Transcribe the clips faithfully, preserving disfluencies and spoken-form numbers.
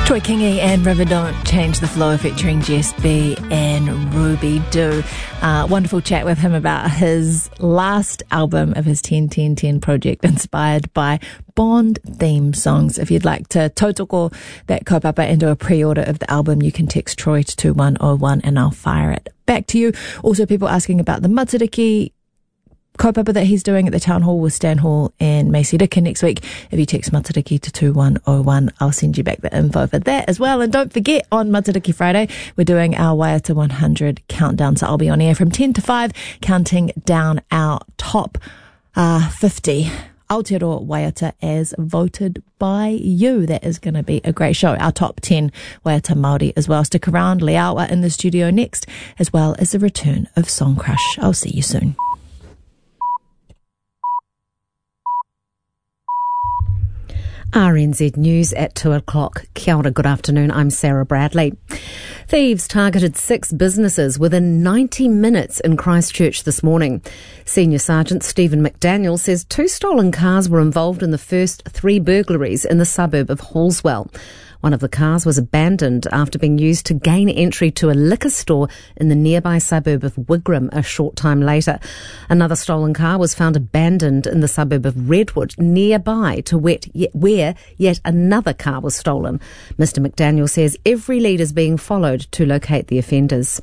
Troy Kingi and River Don't Change the Flow featuring Jess B and Ruby Doo. Uh, wonderful chat with him about his last album of his ten ten ten project inspired by Bond theme songs. If you'd like to tautoko that kaupapa and do a pre-order of the album, you can text Troy to two one oh one and I'll fire it back to you. Also, people asking about the Matariki kaupapa that he's doing at the Town Hall with Stan Hall and Macy Rika next week. If you text Matariki to two one oh one, I'll send you back the info for that as well. And don't forget, on Matariki Friday, we're doing our Waiata one hundred countdown. So I'll be on air from ten to five, counting down our top uh, fifty Aotearoa Waiata as voted by you. That is going to be a great show. Our top ten Waiata Māori as well. Stick around. Leawa in the studio next, as well as the return of Song Crush. I'll see you soon. R N Z News at two o'clock. Kia ora, good afternoon. I'm Sarah Bradley. Thieves targeted six businesses within ninety minutes in Christchurch this morning. Senior Sergeant Stephen McDaniel says two stolen cars were involved in the first three burglaries in the suburb of Hallswell. One of the cars was abandoned after being used to gain entry to a liquor store in the nearby suburb of Wigram a short time later. Another stolen car was found abandoned in the suburb of Redwood, nearby to where yet another car was stolen. Mister McDaniel says every lead is being followed to locate the offenders.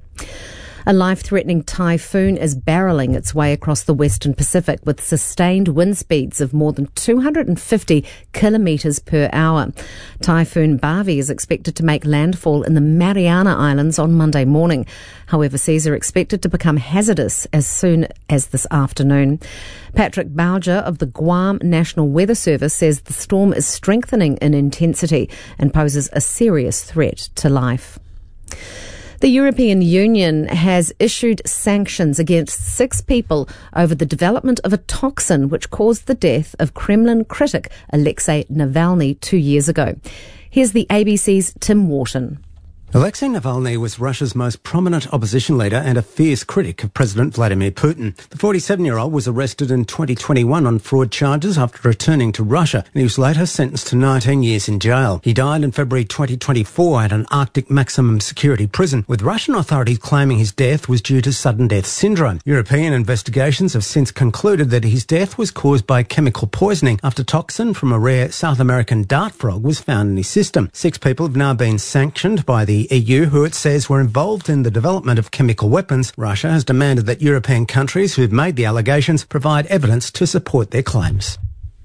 A life-threatening typhoon is barrelling its way across the Western Pacific with sustained wind speeds of more than two hundred fifty kilometres per hour. Typhoon Barbie is expected to make landfall in the Mariana Islands on Monday morning. However, seas are expected to become hazardous as soon as this afternoon. Patrick Bouger of the Guam National Weather Service says the storm is strengthening in intensity and poses a serious threat to life. The European Union has issued sanctions against six people over the development of a toxin which caused the death of Kremlin critic Alexei Navalny two years ago. Here's the A B C's Tim Wharton. Alexei Navalny was Russia's most prominent opposition leader and a fierce critic of President Vladimir Putin. The forty-seven-year-old was arrested in twenty twenty-one on fraud charges after returning to Russia, and he was later sentenced to nineteen years in jail. He died in February twenty twenty-four at an Arctic maximum security prison, with Russian authorities claiming his death was due to sudden death syndrome. European investigations have since concluded that his death was caused by chemical poisoning after toxin from a rare South American dart frog was found in his system. Six people have now been sanctioned by the E U, who it says were involved in the development of chemical weapons. Russia has demanded that European countries who have made the allegations provide evidence to support their claims.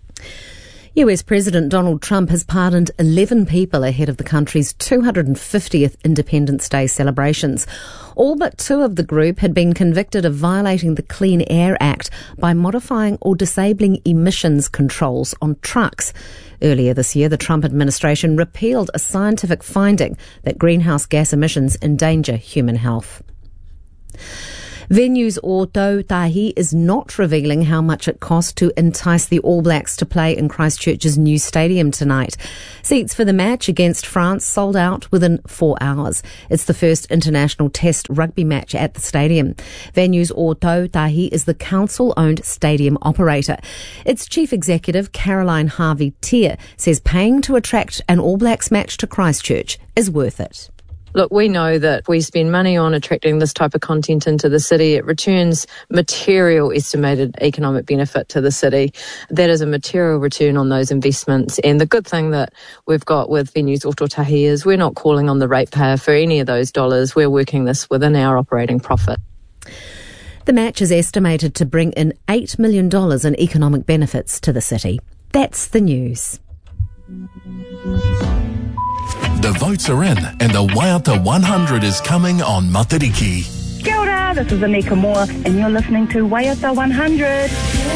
U S President Donald Trump has pardoned eleven people ahead of the country's two hundred fiftieth Independence Day celebrations. All but two of the group had been convicted of violating the Clean Air Act by modifying or disabling emissions controls on trucks. Earlier this year, the Trump administration repealed a scientific finding that greenhouse gas emissions endanger human health. Venues Auto Tahi is not revealing how much it cost to entice the All Blacks to play in Christchurch's new stadium tonight. Seats for the match against France sold out within four hours. It's the first international test rugby match at the stadium. Venues Auto Tahi is the council-owned stadium operator. Its chief executive, Caroline Harvey-Tier, says paying to attract an All Blacks match to Christchurch is worth it. Look, we know that if we spend money on attracting this type of content into the city, it returns material estimated economic benefit to the city. That is a material return on those investments. And the good thing that we've got with Venues Auto Tahi is we're not calling on the ratepayer for any of those dollars. We're working this within our operating profit. The match is estimated to bring in eight million dollars in economic benefits to the city. That's the news. The votes are in and the Waiata one hundred is coming on Matariki. Kia ora, this is Anika Moore and you're listening to Waiata one hundred.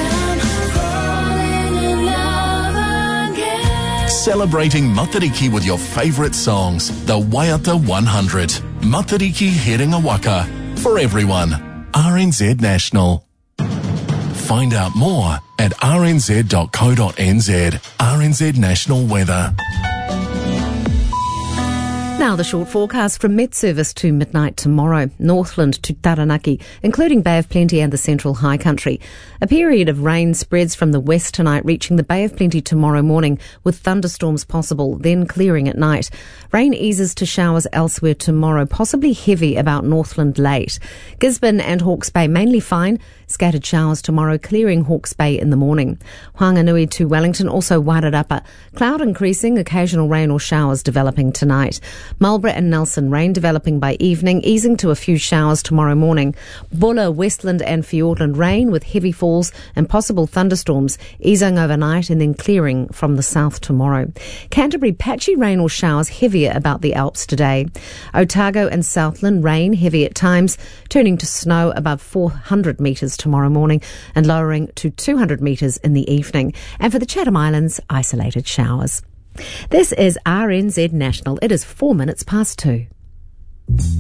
Celebrating Matariki with your favourite songs, the Waiata one hundred. Matariki Heringa Waka. For everyone. R N Z National. Find out more at r n z dot co dot n z. R N Z National Weather. Now the short forecast from Met Service to midnight tomorrow. Northland to Taranaki, including Bay of Plenty and the Central High Country. A period of rain spreads from the west tonight, reaching the Bay of Plenty tomorrow morning, with thunderstorms possible, then clearing at night. Rain eases to showers elsewhere tomorrow, possibly heavy about Northland late. Gisborne and Hawke's Bay mainly fine. Scattered showers tomorrow, clearing Hawke's Bay in the morning. Whanganui to Wellington, also Wairarapa. Cloud increasing, occasional rain or showers developing tonight. Marlborough and Nelson, rain developing by evening, easing to a few showers tomorrow morning. Buller, Westland and Fiordland, rain with heavy falls and possible thunderstorms, easing overnight and then clearing from the south tomorrow. Canterbury, patchy rain or showers, heavier about the Alps today. Otago and Southland, rain heavy at times, turning to snow above four hundred metres tomorrow morning and lowering to two hundred metres in the evening. And for the Chatham Islands, isolated showers. This is R N Z National. It is four minutes past two.